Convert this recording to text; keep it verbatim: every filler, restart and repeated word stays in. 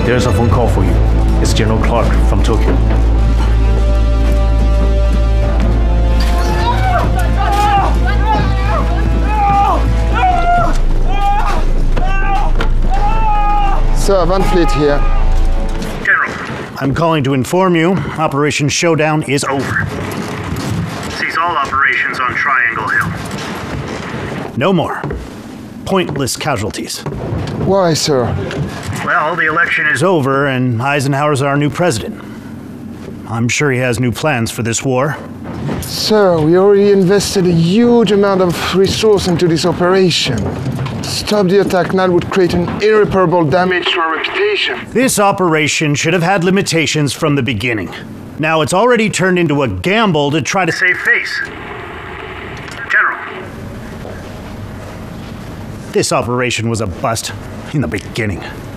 There's a phone call for you. It's General Clark from Tokyo. Sir, Van Fleet here. General, I'm calling to inform you Operation Showdown is over. Cease all operations on Triangle Hill. No more pointless casualties. Why, sir? Well, the election is over and Eisenhower's our new president. I'm sure he has new plans for this war. Sir, we already invested a huge amount of resource into this operation. Stop the attack now would create an irreparable damage to our reputation. This operation should have had limitations from the beginning. Now it's already turned into a gamble to try to save face. General. This operation was a bust in the beginning.